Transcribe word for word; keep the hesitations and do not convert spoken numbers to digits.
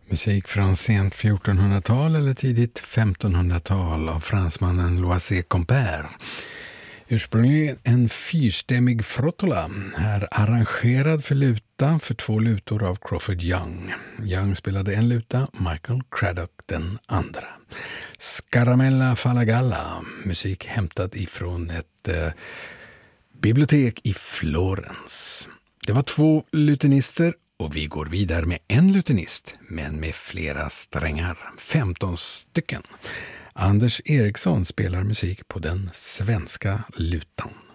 Musik från sent fjortonhundratal eller tidigt femtonhundratal av fransmannen Loisé Compère. Ursprungligen en fyrstämmig frottola, här arrangerad för luta för två lutor av Crawford Young. Young spelade en luta, Michael Craddock den andra. Scaramella Falagalla, musik hämtad ifrån ett eh, bibliotek i Florens. Det var två lutenister och vi går vidare med en lutenist, men med flera strängar, femton stycken. Anders Eriksson spelar musik på den svenska lutan.